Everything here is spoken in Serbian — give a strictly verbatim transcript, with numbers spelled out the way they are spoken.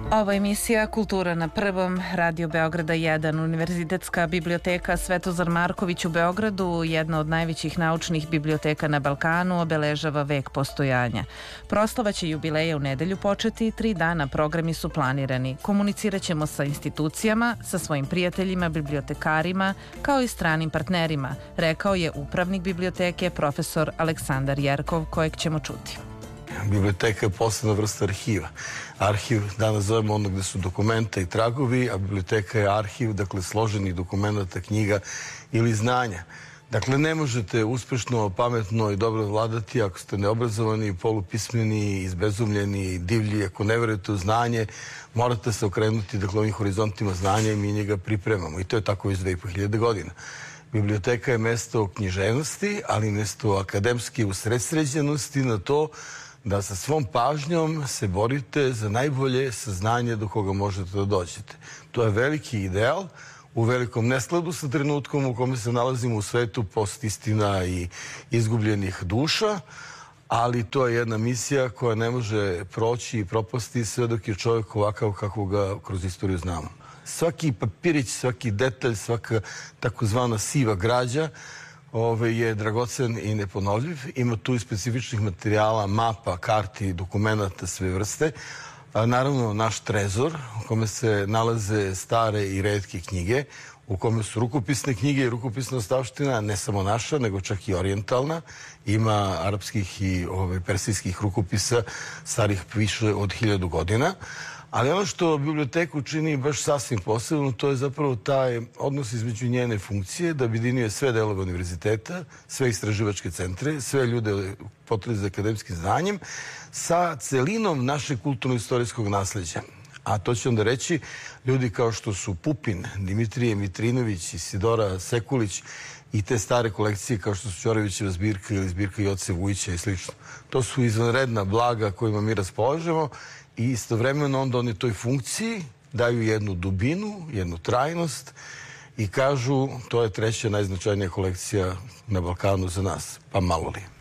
Ovo je emisija Kultura na prvom, Radio Beograda jedan. Univerzitetska biblioteka Svetozar Marković u Beogradu, jedna od najvećih naučnih biblioteka na Balkanu, obeležava vek postojanja. Proslava će jubileja u nedelju početi i tri dana programi su planirani. Komunicirat ćemo sa institucijama, sa svojim prijateljima, bibliotekarima, kao i stranim partnerima, rekao je upravnik biblioteke profesor Aleksandar Jerkov, kojeg ćemo čuti. Biblioteka je posebna vrsta arhiva. Arhiv danas zovemo ono gde su dokumenta i tragovi, a biblioteka je arhiv, dakle složenih dokumenta, knjiga ili znanja. Dakle, ne možete uspešno, pametno i dobro vladati ako ste neobrazovani, polupismeni, izbezumljeni, divlji. Ako ne verujete u znanje, morate se okrenuti dakle, ovim horizontima znanja i mi njega pripremamo. I to je tako već dve i po hiljade godina. Biblioteka je mesto književnosti, ali mesto akademske usredsređenosti na to da sa svom pažnjom se borite za najbolje saznanje do koga možete da dođete. To je veliki ideal u velikom neskladu sa trenutkom u kome se nalazimo u svetu post-istina i izgubljenih duša, ali to je jedna misija koja ne može proći i propasti sve dok je čovjek ovakav kako ga kroz istoriju znamo. Svaki papirić, svaki detalj, svaka takozvana siva građa Ove je dragocen i neponovljiv. Ima tu i specifičnih materijala, mapa, karti, dokumenta, sve vrste. A, naravno, naš trezor u kome se nalaze stare i retke knjige, u kome su rukopisne knjige i rukopisna ostavština, ne samo naša, nego čak i orijentalna. Ima arapskih i ove, persijskih rukopisa starih više od hiljadu godina. Ali ono što biblioteku čini baš sasvim posebno, to je zapravo taj odnos između njene funkcije da objedinjuje sve delove univerziteta, sve istraživačke centre, sve ljude potrebne za akademskim znanjem, sa celinom našeg kulturno-istorijskog nasleđa. A to će onda reći ljudi kao što su Pupin, Dimitrije Mitrinović, Isidora Sekulić i te stare kolekcije kao što su Ćorovićeva zbirka ili zbirka Joce Vujića i slično. To su izvanredna blaga kojima mi raspolažemo i istovremeno onda oni toj funkciji daju jednu dubinu, jednu trajnost i kažu to je treća najznačajnija kolekcija na Balkanu za nas, pa malo li.